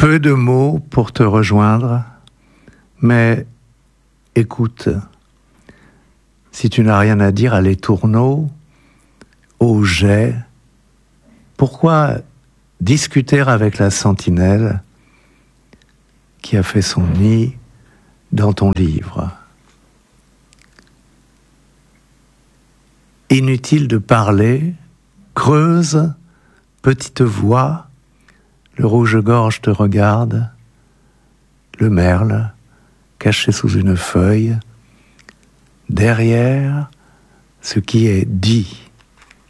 Peu de mots pour te rejoindre, mais écoute, si tu n'as rien à dire à l'étourneau, au jet, pourquoi discuter avec la sentinelle qui a fait son nid dans ton livre? Inutile de parler, creuse, petite voix, le rouge-gorge te regarde, le merle, caché sous une feuille, derrière ce qui est dit.